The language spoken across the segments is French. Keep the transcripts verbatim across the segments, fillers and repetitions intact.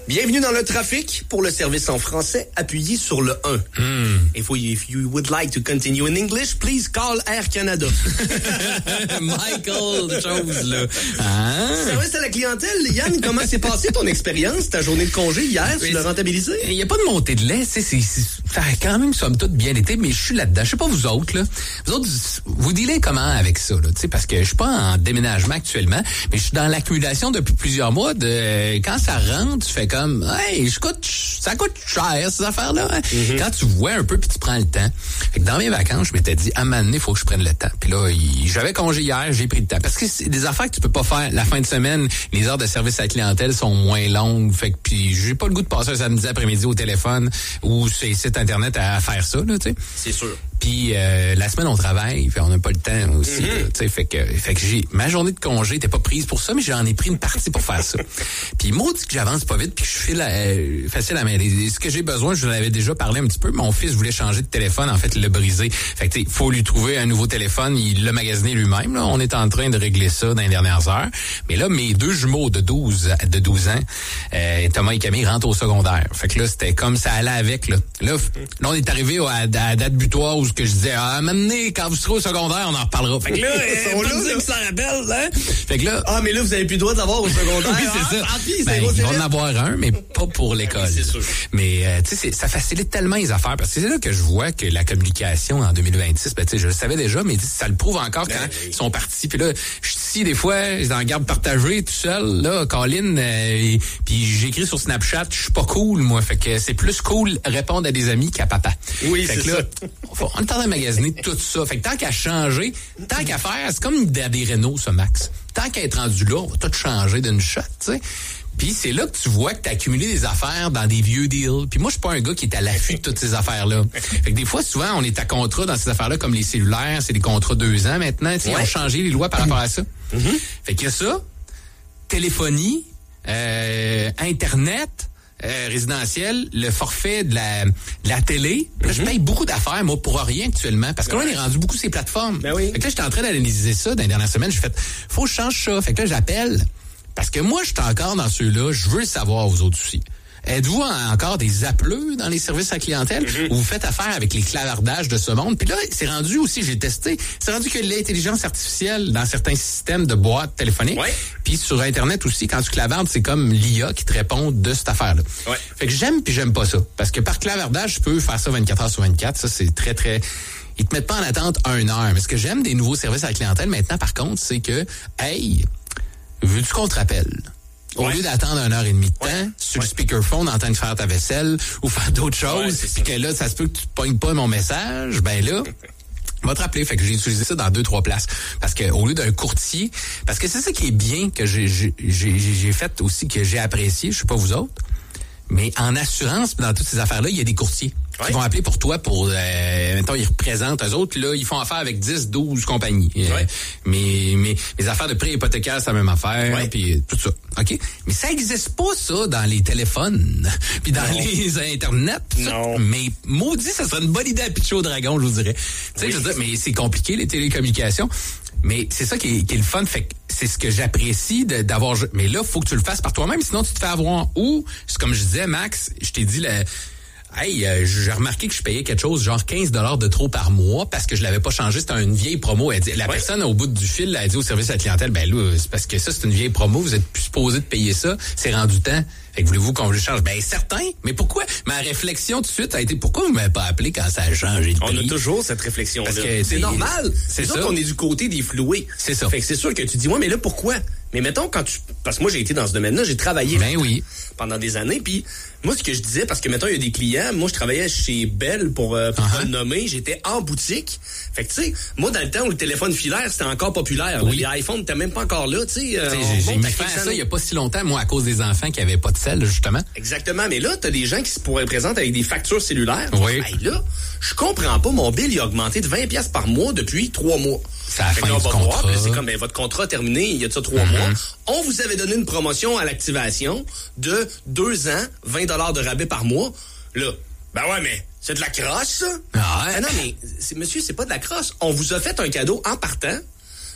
Bienvenue dans le trafic. Pour le service en français, appuyez sur le un. Mm. If, we, if you would like to continue in English, please call Air Canada. Michael, chose là. Hein? Service à la clientèle, Yann, comment s'est passée ton expérience, ta journée de congé hier? Tu l'as rentabilisé? Il n'y a pas de montée de lait, c'est, c'est, c'est, ça a quand même somme toute bien été, mais je suis là-dedans. Je sais pas vous autres, là. Vous autres, vous dealez comment avec ça, là? Tu sais, parce que je suis pas en déménagement actuellement, mais je suis dans l'accumulation depuis plusieurs mois de, quand ça rentre, tu fais comme, hey, je coûte, ça coûte cher, ces affaires-là. Hein? Mm-hmm. Quand tu vois un peu puis tu prends le temps. Fait que dans mes vacances, je m'étais dit, à un moment donné, il faut que je prenne le temps. Puis là, il, j'avais congé hier, j'ai pris le temps. Parce que c'est des affaires que tu peux pas faire la fin de semaine. Les heures de service à la clientèle sont moins longues. Fait que puis j'ai pas le goût de passer un samedi après-midi au téléphone ou sur les sites internet à, à faire ça, là, tu sais. C'est sûr. Puis euh, la semaine on travaille, puis on n'a pas le temps aussi. Mm-hmm. Tu sais, fait que fait que j'ai ma journée de congé n'était pas prise pour ça, mais j'en ai pris une partie pour faire ça. Puis maudit que j'avance pas vite, puis que je file euh, facile à mêler. Ce que j'ai besoin, je vous en avais déjà parlé un petit peu. Mon fils voulait changer de téléphone, en fait, il l'a brisé. Fait que tu sais, faut lui trouver un nouveau téléphone. Il l'a magasiné lui-même. Là. On est en train de régler ça dans les dernières heures. Mais là, mes deux jumeaux de douze de douze ans, euh, Thomas et Camille rentrent au secondaire. Fait que là, c'était comme ça allait avec. Là, là, là on est arrivé à, à la date butoir où que je disais, ah, maintenant, quand vous serez au secondaire, on en reparlera. Fait que là, ils sont euh, là, là. que ça rappelle, hein? Fait que là. Ah, mais là, vous avez plus le droit de l'avoir au secondaire. Oui, c'est ça. Ah, pis, ben, ils vont en avoir un, mais pas pour l'école. Oui, c'est sûr. Mais, euh, tu sais, ça facilite tellement les affaires, parce que c'est là que je vois que la communication en deux mille vingt-six, ben, tu sais, je le savais déjà, mais ça le prouve encore quand ben, ils sont partis. Puis là, je suis ici, des fois, je suis dans la garde partagée, tout seul, là, Colin, euh, puis j'écris sur Snapchat, je suis pas cool, moi. Fait que c'est plus cool répondre à des amis qu'à papa. Oui, fait c'est que là, ça. on est en train de magasiner tout ça. Fait que tant qu'à changer, tant qu'à faire, c'est comme des, des Renault, ça, Max. Tant qu'à être rendu là, on va tout changer d'une shot, tu sais. Puis c'est là que tu vois que t'as accumulé des affaires dans des vieux deals. Puis moi, je suis pas un gars qui est à l'affût de toutes ces affaires-là. Fait que des fois, souvent, on est à contrat dans ces affaires-là, comme les cellulaires, c'est des contrats deux ans maintenant. Ouais. Ils ont changé les lois par rapport à ça. Mm-hmm. Fait qu'il y a ça, téléphonie, euh, Internet, Euh, résidentiel, le forfait de la, de la télé. Là, mm-hmm. je paye beaucoup d'affaires, moi, pour rien actuellement. Parce que là, on est rendu beaucoup ces plateformes. Ben oui. Fait que là, j'étais en train d'analyser ça dans les dernières semaines. J'ai fait, faut que je change ça. Fait que là, j'appelle. Parce que moi, je suis encore dans ceux-là. Je veux le savoir aux autres aussi. Êtes-vous encore des appeleux dans les services à la clientèle mm-hmm. ou vous faites affaire avec les clavardages de ce monde? Puis là, c'est rendu aussi, j'ai testé, c'est rendu que l'intelligence artificielle dans certains systèmes de boîtes téléphoniques, ouais. puis sur Internet aussi, quand tu clavardes, c'est comme l'I A qui te répond de cette affaire-là. Ouais. Fait que j'aime puis j'aime pas ça. Parce que par clavardage, je peux faire ça vingt-quatre heures sur vingt-quatre. Ça, c'est très, très... Ils te mettent pas en attente une heure. Mais ce que j'aime des nouveaux services à la clientèle maintenant, par contre, c'est que, hey, veux-tu qu'on te rappelle? Au ouais. lieu d'attendre une heure et demie de temps, ouais. sur ouais. le speakerphone en train de faire ta vaisselle ou faire d'autres choses, puis ouais, que là, ça se peut que tu ne pognes pas mon message, ben là, on va te rappeler. Fait que j'ai utilisé ça dans deux, trois places. Parce que au lieu d'un courtier, parce que c'est ça qui est bien que j'ai, j'ai, j'ai, j'ai fait aussi, que j'ai apprécié, je sais pas vous autres, mais en assurance, dans toutes ces affaires-là, il y a des courtiers. Ouais. Qui vont appeler pour toi pour, euh, mettons, ils représentent eux autres, là, ils font affaire avec dix, douze compagnies. Ouais. Euh, mais, mais, mes affaires de prêt hypothécaire, c'est la même affaire, ouais. puis tout ça. OK? Mais ça existe pas, ça, dans les téléphones, puis dans non. les Internet. Non. Ça. Mais maudit, ça serait une bonne idée à pitcher au dragon, je vous dirais. Tu sais, oui. je veux dire, mais c'est compliqué, les télécommunications. Mais c'est ça qui est, qui est le fun. Fait que c'est ce que j'apprécie de, d'avoir... Mais là, faut que tu le fasses par toi-même, sinon tu te fais avoir. Ou, c'est comme je disais, Max, je t'ai dit... Le, Hey, euh, j'ai remarqué que je payais quelque chose genre quinze dollars de trop par mois parce que je l'avais pas changé. C'était une vieille promo. Elle dit, la ouais. personne au bout du fil a dit au service à la clientèle, ben là, c'est parce que ça, c'est une vieille promo. Vous êtes plus supposé de payer ça. C'est rendu temps. Fait que voulez-vous qu'on le change? Ben, certain. Mais pourquoi? Ma réflexion tout de suite a été, pourquoi vous m'avez pas appelé quand ça a changé de prix? On a toujours cette réflexion-là. Parce que c'est normal. C'est ça qu'on est du côté des floués. C'est ça. Fait que c'est sûr que tu dis, ouais, mais là, pourquoi? Mais mettons, quand tu... Parce que moi, j'ai été dans ce domaine-là, j'ai travaillé ben oui. pendant des années, puis moi, ce que je disais, parce que, mettons, il y a des clients, moi, je travaillais chez Bell, pour, euh, pour uh-huh. le nommer, j'étais en boutique. Fait que, tu sais, moi, dans le temps où le téléphone filaire, c'était encore populaire. Oui. Les iPhones n'étaient même pas encore là, tu sais. Euh, j'ai j'ai mis fin à ça il y a pas si longtemps, moi, à cause des enfants qui avaient pas de sel, justement. Exactement, mais là, t'as des gens qui se pourraient présenter avec des factures cellulaires. Oui. Hey, là, je comprends pas, mon bill, il a augmenté de vingt dollars par mois depuis trois mois. C'est la fin du contrat. Voir, c'est comme, ben, votre contrat terminé il y a de ça trois mm-hmm. mois. On vous avait donné une promotion à l'activation de deux ans, vingt dollars de rabais par mois. Là, ben ouais, mais c'est de la crosse, ça? Ah, ouais. ah non, mais c'est, monsieur, c'est pas de la crosse. On vous a fait un cadeau en partant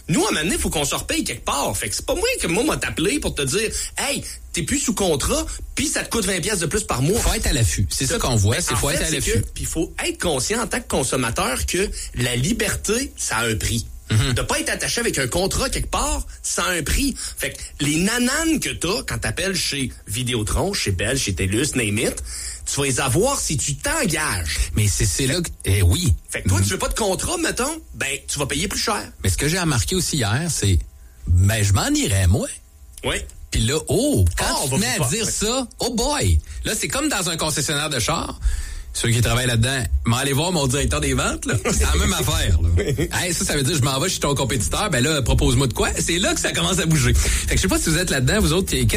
nous, à un moment donné, il faut qu'on se repaye quelque part. Fait que c'est pas moi que moi m'a t'appelé pour te dire, hey, t'es plus sous contrat, puis ça te coûte vingt pièces de plus par mois. Faut être à l'affût. C'est ça qu'on voit, c'est faut fait, être à l'affût. Puis il faut être conscient en tant que consommateur que la liberté, ça a un prix. Mm-hmm. De pas être attaché avec un contrat quelque part, ça a un prix. Fait que les nananes que t'as quand t'appelles chez Vidéotron, chez Bell, chez TELUS, name it, tu vas les avoir si tu t'engages. Mais c'est, c'est là que... Eh oui. Fait que toi, mm-hmm. tu veux pas de contrat, mettons, ben, tu vas payer plus cher. Mais ce que j'ai remarqué aussi hier, c'est... Ben, je m'en irais, moi. Oui. Puis là, oh, quand oh, tu te mets à dire ça, oh boy! Là, c'est comme dans un concessionnaire de char. Ceux qui travaillent là-dedans, m'en aller voir mon directeur des ventes, là. C'est la même affaire, là. Hey, ça, ça veut dire, je m'en vais chez ton compétiteur, ben là, propose-moi de quoi? C'est là que ça commence à bouger. Fait que je sais pas si vous êtes là-dedans, vous autres,